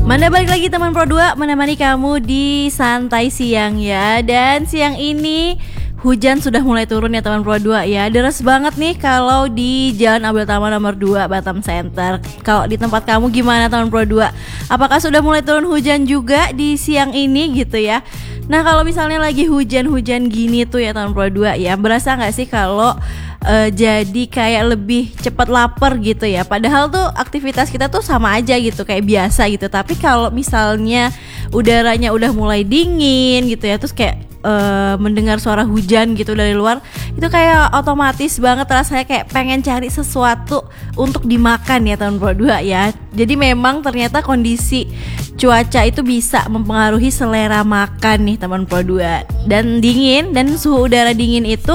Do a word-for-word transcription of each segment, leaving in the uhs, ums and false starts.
Mana balik lagi teman Pro dua, menemani kamu di santai siang ya. Dan siang ini hujan sudah mulai turun ya teman Pro dua ya. Deras banget nih kalau di Jalan Abdul Tama nomor dua Batam Center. Kalau di tempat kamu gimana teman Pro dua? Apakah sudah mulai turun hujan juga di siang ini gitu ya? Nah kalau misalnya lagi hujan-hujan gini tuh ya teman Pro dua ya, berasa gak sih kalau uh, jadi kayak lebih cepat lapar gitu ya? Padahal tuh aktivitas kita tuh sama aja gitu, kayak biasa gitu. Tapi kalau misalnya udaranya udah mulai dingin gitu ya, terus kayak Uh, mendengar suara hujan gitu dari luar, itu kayak otomatis banget rasanya kayak pengen cari sesuatu untuk dimakan ya teman Pro dua ya. Jadi memang ternyata kondisi cuaca itu bisa mempengaruhi selera makan nih teman Pro dua. Dan dingin dan suhu udara dingin itu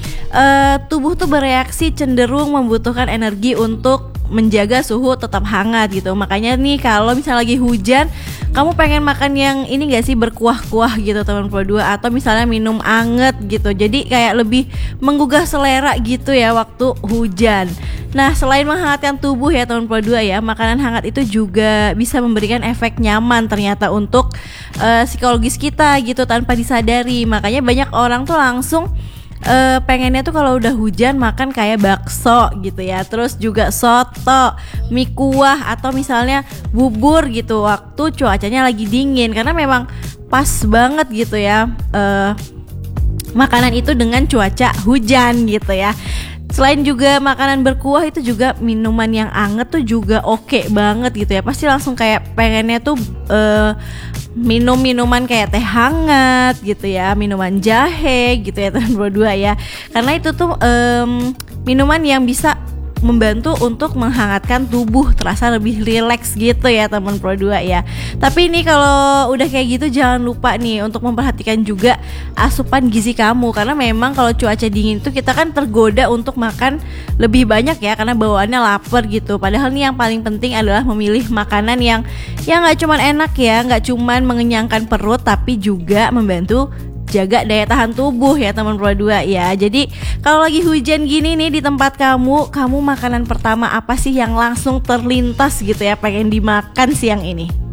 uh, tubuh tuh bereaksi cenderung membutuhkan energi untuk menjaga suhu tetap hangat gitu. Makanya nih kalau misalnya lagi hujan, kamu pengen makan yang ini gak sih, berkuah-kuah gitu teman Pro dua, atau misalnya minum anget gitu. Jadi kayak lebih menggugah selera gitu ya waktu hujan. Nah selain menghangatkan tubuh ya teman Pro dua ya, makanan hangat itu juga bisa memberikan efek nyaman ternyata untuk uh, psikologis kita gitu tanpa disadari. Makanya banyak orang tuh langsung Uh, pengennya tuh kalau udah hujan makan kayak bakso gitu ya, terus juga soto, mie kuah, atau misalnya bubur gitu waktu cuacanya lagi dingin, karena memang pas banget gitu ya uh, makanan itu dengan cuaca hujan gitu ya. Selain juga makanan berkuah, itu juga minuman yang anget tuh juga oke banget gitu ya. Pasti langsung kayak pengennya tuh uh, minum minuman kayak teh hangat gitu ya, minuman jahe gitu ya teman Pro dua ya. Karena itu tuh um, minuman yang bisa membantu untuk menghangatkan tubuh, terasa lebih rileks gitu ya teman Pro dua ya. Tapi ini kalau udah kayak gitu jangan lupa nih untuk memperhatikan juga asupan gizi kamu, karena memang kalau cuaca dingin itu kita kan tergoda untuk makan lebih banyak ya, karena bawaannya lapar gitu. Padahal nih yang paling penting adalah memilih makanan yang yang nggak cuman enak ya, nggak cuman mengenyangkan perut, tapi juga membantu jaga daya tahan tubuh ya teman Pro dua ya. Jadi kalau lagi hujan gini nih di tempat kamu, kamu makanan pertama apa sih yang langsung terlintas gitu ya pengen dimakan siang ini?